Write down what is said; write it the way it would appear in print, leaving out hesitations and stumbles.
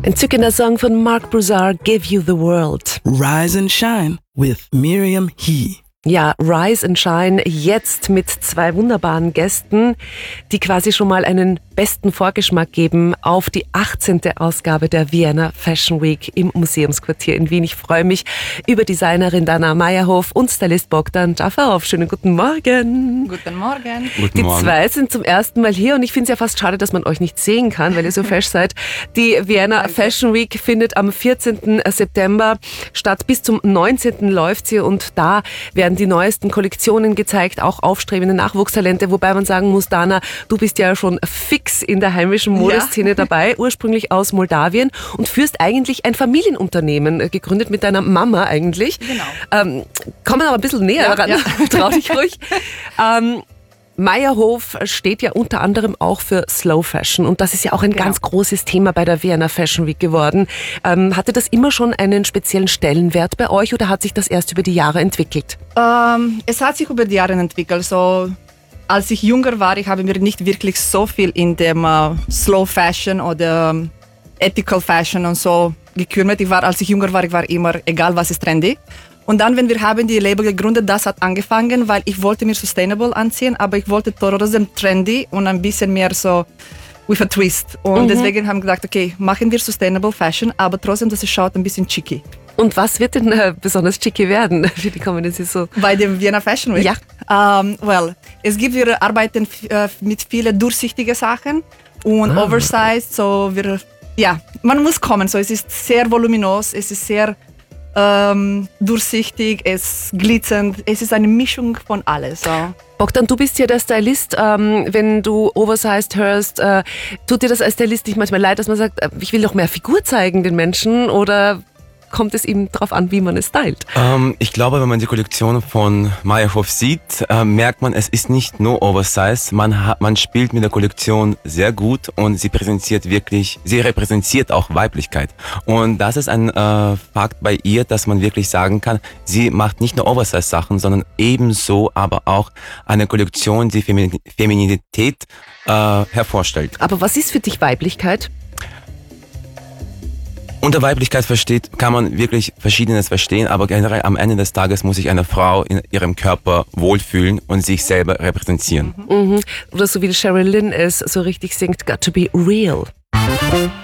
Entzückender Song von Mark Broussard, Give You the World. Rise and Shine with Miriam He. Ja, Rise and Shine jetzt mit zwei wunderbaren Gästen, die quasi schon mal einen besten Vorgeschmack geben auf die 18. Ausgabe der Vienna Fashion Week im Museumsquartier in Wien. Ich freue mich über Designerin Dana Meyerhof und Stylist Bogdan Djafarov. Schönen guten Morgen. Guten Morgen. Die zwei sind zum ersten Mal hier und ich finde es ja fast schade, dass man euch nicht sehen kann, weil ihr so fesch seid. Die Vienna Fashion Week findet am 14. September statt. Bis zum 19. läuft sie und da werden die neuesten Kollektionen gezeigt, auch aufstrebende Nachwuchstalente, wobei man sagen muss, Dana, du bist ja schon fix in der heimischen Modeszene dabei, ursprünglich aus Moldawien und führst eigentlich ein Familienunternehmen, gegründet mit deiner Mama eigentlich. Genau. Kommen aber ein bisschen näher ran, trau dich ruhig. Meyerhof steht ja unter anderem auch für Slow Fashion und das ist ja auch ein ganz großes Thema bei der Vienna Fashion Week geworden. Hatte das immer schon einen speziellen Stellenwert bei euch oder hat sich das erst über die Jahre entwickelt? Es hat sich über die Jahre entwickelt. So, als ich jünger war, ich habe mir nicht wirklich so viel in dem Slow Fashion oder Ethical Fashion und so gekümmert. Als ich jünger war, ich war immer, egal was ist trendy. Und dann, wenn wir haben die Label gegründet, das hat angefangen, weil ich wollte mir sustainable anziehen, aber ich wollte trotzdem trendy und ein bisschen mehr so with a twist. Und deswegen haben wir gedacht, okay, machen wir sustainable Fashion, aber trotzdem, dass es schaut ein bisschen cheeky. Und was wird denn besonders cheeky werden für die kommende Saison? Bei dem Vienna Fashion Week? Ja. Wir arbeiten mit vielen durchsichtigen Sachen und oversized, so man muss kommen, so es ist sehr voluminös, es ist sehr durchsichtig, es glitzernd, es ist eine Mischung von alles. So. Bogdan, du bist ja der Stylist, wenn du oversized hörst, tut dir das als Stylist nicht manchmal leid, dass man sagt, ich will noch mehr Figur zeigen den Menschen oder kommt es ihm darauf an, wie man es stylt? Ich glaube, wenn man die Kollektion von Meyerhof sieht, merkt man, es ist nicht nur Oversize. Man spielt mit der Kollektion sehr gut und sie repräsentiert auch Weiblichkeit. Und das ist ein Fakt bei ihr, dass man wirklich sagen kann, sie macht nicht nur Oversize-Sachen, sondern ebenso aber auch eine Kollektion, die Femininität hervorstellt. Aber was ist für dich Weiblichkeit? Unter Weiblichkeit kann man wirklich Verschiedenes verstehen, aber generell am Ende des Tages muss sich eine Frau in ihrem Körper wohlfühlen und sich selber repräsentieren. Oder so wie Sheryl Lynn es so richtig singt, got to be real.